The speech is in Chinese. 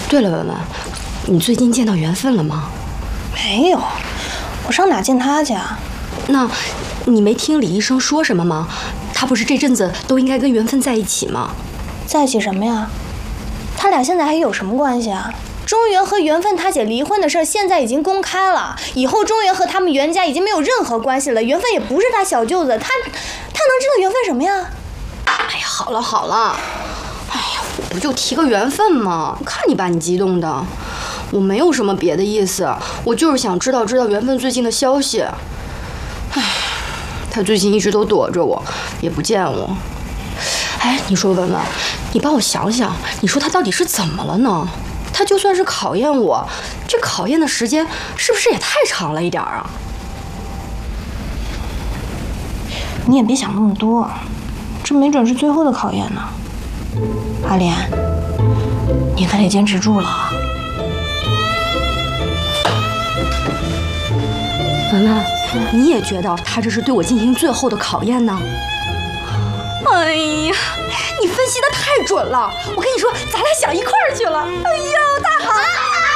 对了，文文，你最近见到缘分了吗？ 没有，我上哪见他去啊？ 那，你没听李医生说什么吗？他不是这阵子都应该跟缘分在一起吗？ 在一起什么呀？他俩现在还有什么关系啊？中原和缘分他姐离婚的事现在已经公开了，以后中原和他们袁家已经没有任何关系了。缘分也不是他小舅子，他能知道缘分什么呀？ 哎呀，好了好了，哎呀，我不就提个缘分吗？看你把你激动的，我没有什么别的意思，我就是想知道缘分最近的消息。哎，他最近一直都躲着我，也不见我。哎，你说文文，你帮我想想，你说他到底是怎么了呢？他就算是考验我，这考验的时间是不是也太长了一点啊？ 你也别想那么多，这没准是最后的考验呢。阿莲，你可得坚持住了。 文文，你也觉得他这是对我进行最后的考验呢？哎呀，你分析的太准了！我跟你说，咱俩想一块儿去了。哎呀，太好了！